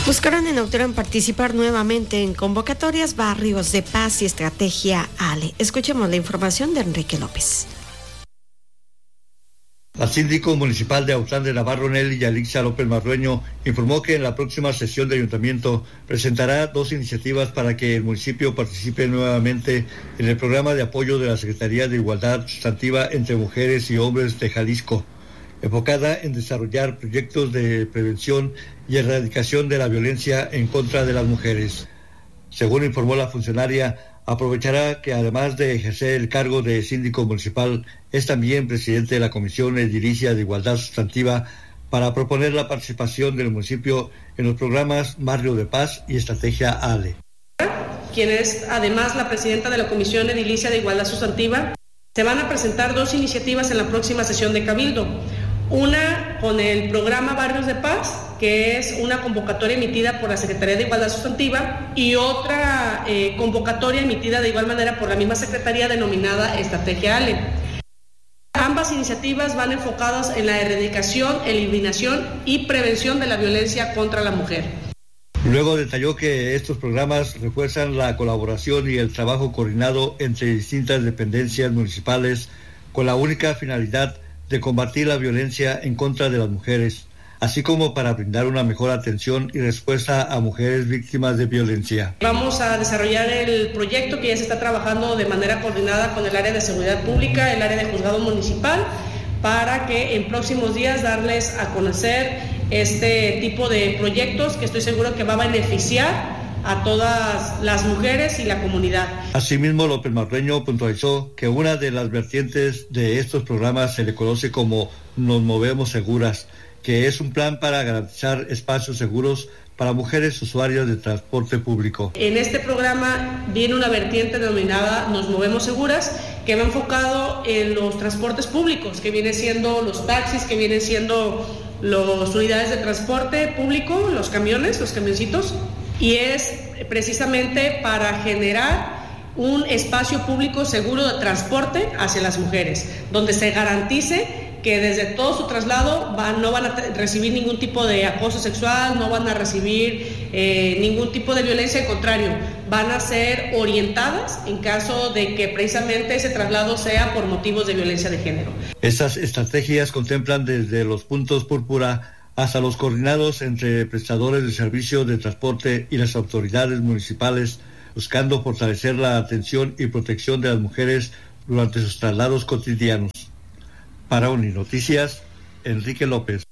Buscarán en Neutrán participar nuevamente en convocatorias Barrios de Paz y Estrategia ALE. Escuchemos la información de Enrique López. La síndico municipal de Autlán de Navarro, Nelly Yalixa López Mardueño, informó que en la próxima sesión de ayuntamiento presentará 2 iniciativas para que el municipio participe nuevamente en el programa de apoyo de la Secretaría de Igualdad Sustantiva entre Mujeres y Hombres de Jalisco, enfocada en desarrollar proyectos de prevención y erradicación de la violencia en contra de las mujeres. Según informó la funcionaria, aprovechará que además de ejercer el cargo de síndico municipal, es también presidente de la Comisión Edilicia de Igualdad Sustantiva para proponer la participación del municipio en los programas Barrio de Paz y Estrategia ALE. Quien es además la presidenta de la Comisión Edilicia de Igualdad Sustantiva, se van a presentar 2 iniciativas en la próxima sesión de Cabildo. Una con el programa Barrios de Paz, que es una convocatoria emitida por la Secretaría de Igualdad Sustantiva, y otra convocatoria emitida de igual manera por la misma Secretaría denominada Estrategia ALE. Ambas iniciativas van enfocadas en la erradicación, eliminación y prevención de la violencia contra la mujer. Luego detalló que estos programas refuerzan la colaboración y el trabajo coordinado entre distintas dependencias municipales con la única finalidad de combatir la violencia en contra de las mujeres, así como para brindar una mejor atención y respuesta a mujeres víctimas de violencia. Vamos a desarrollar el proyecto que ya se está trabajando de manera coordinada con el área de seguridad pública, el área de juzgado municipal, para que en próximos días darles a conocer este tipo de proyectos que estoy seguro que va a beneficiar a todas las mujeres y la comunidad. Asimismo, López Mardueño puntualizó que una de las vertientes de estos programas se le conoce como Nos Movemos Seguras, que es un plan para garantizar espacios seguros para mujeres usuarias de transporte público. En este programa viene una vertiente denominada Nos Movemos Seguras, que va enfocado en los transportes públicos, que viene siendo los taxis, que vienen siendo las unidades de transporte público, los camiones, los camioncitos, y es precisamente para generar un espacio público seguro de transporte hacia las mujeres, donde se garantice que desde todo su traslado no van a recibir ningún tipo de acoso sexual, no van a recibir ningún tipo de violencia, al contrario, van a ser orientadas en caso de que precisamente ese traslado sea por motivos de violencia de género. Estas estrategias contemplan desde los puntos púrpura hasta los coordinados entre prestadores de servicios de transporte y las autoridades municipales, buscando fortalecer la atención y protección de las mujeres durante sus traslados cotidianos. Para Uninoticias, Enrique López.